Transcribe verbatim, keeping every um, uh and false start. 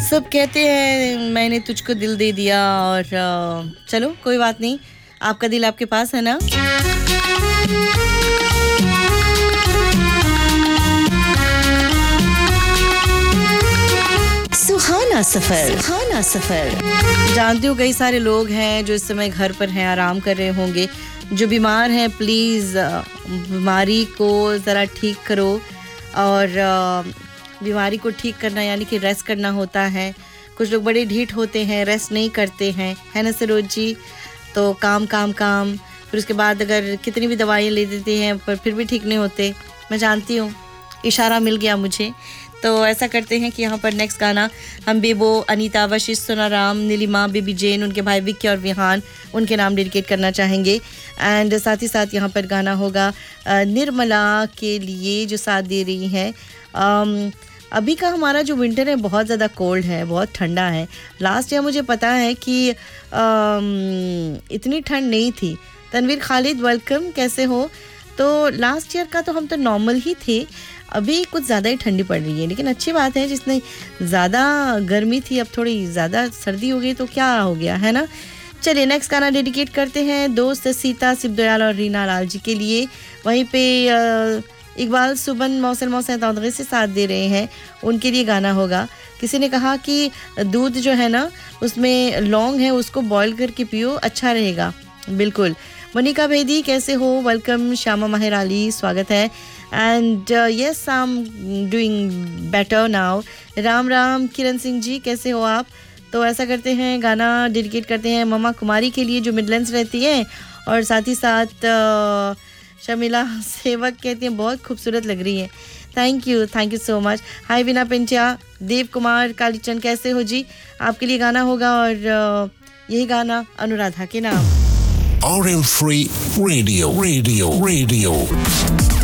सब कहते हैं मैंने तुझको दिल दे दिया और uh, चलो कोई बात नहीं, आपका दिल आपके पास है ना। सुहाना सफर, सुहाना सफर। जानती हूँ कई सारे लोग हैं जो इस समय घर पर हैं, आराम कर रहे होंगे। जो बीमार हैं प्लीज़ बीमारी को ज़रा ठीक करो, और बीमारी को ठीक करना यानी कि रेस्ट करना होता है। कुछ लोग बड़े ढीठ होते हैं, रेस्ट नहीं करते हैं, है ना सरोज जी। तो काम काम काम, फिर उसके बाद अगर कितनी भी दवाइयाँ ले देते हैं पर फिर भी ठीक नहीं होते। मैं जानती हूँ, इशारा मिल गया मुझे। तो ऐसा करते हैं कि यहाँ पर नेक्स्ट गाना हम बेबो, अनीता, वशिष्ठ, सोनाराम, नीलिमा, बेबी जेन, उनके भाई विक्की और विहान, उनके नाम डेडिकेट करना चाहेंगे। एंड साथ ही साथ यहाँ पर गाना होगा निर्मला के लिए जो साथ दे रही हैं। अभी का हमारा जो विंटर है बहुत ज़्यादा कोल्ड है, बहुत ठंडा है। लास्ट ईयर मुझे पता है कि इतनी ठंड नहीं थी। तनवीर खालिद वेलकम, कैसे हो? तो लास्ट ईयर का तो हम तो नॉर्मल ही थे, अभी कुछ ज़्यादा ही ठंडी पड़ रही है। लेकिन अच्छी बात है, जिसने ज़्यादा गर्मी थी अब थोड़ी ज़्यादा सर्दी हो गई तो क्या हो गया, है ना। चलिए नेक्स्ट गाना डेडिकेट करते हैं दोस्त सीता, शिवदयाल और रीना लाल जी के लिए। वहीं पे इकबाल सुबन मौसल मौसल तौदगे से साथ दे रहे हैं, उनके लिए गाना होगा। किसी ने कहा कि दूध जो है ना उसमें लौंग है, उसको बॉईल करके पियो, अच्छा रहेगा। बिल्कुल। मनिका बेदी कैसे हो? वेलकम। श्यामा माहिर अली स्वागत है। And yes I am doing better now. Ram Ram किरण सिंह जी, कैसे हो आप? तो ऐसा करते हैं गाना डेडिकेट करते हैं ममा कुमारी के लिए जो मिडलैंड्स रहती हैं, और साथ ही साथ uh, शमिला सेवक कहती हैं बहुत खूबसूरत लग रही है। Thank you thank you so much. हाय विना पिंचा, देव कुमार कालीचंद कैसे हो जी? आपके लिए गाना होगा, और uh, यही गाना अनुराधा के नाम। R M Free Radio, Radio, Radio.